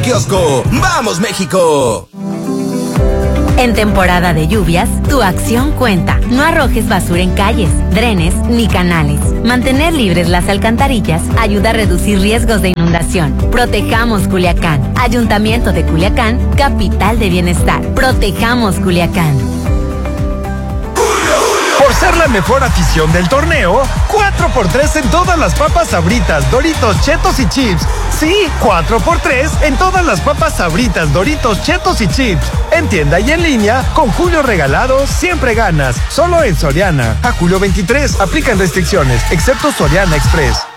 kiosco. ¡Vamos, México! En temporada de lluvias, tu acción cuenta. No arrojes basura en calles, drenes ni canales. Mantener libres las alcantarillas ayuda a reducir riesgos de inundación. Protejamos Culiacán. Ayuntamiento de Culiacán, capital de bienestar. Protejamos Culiacán. Por ser la mejor afición del torneo, 4x3 en todas las papas Sabritas, Doritos, Chetos y Chips. Sí, 4x3 en todas las papas Sabritas, Doritos, Chetos y Chips. En tienda y en línea, con Julio Regalado, siempre ganas. Solo en Soriana. A julio 23, aplican restricciones, excepto Soriana Express.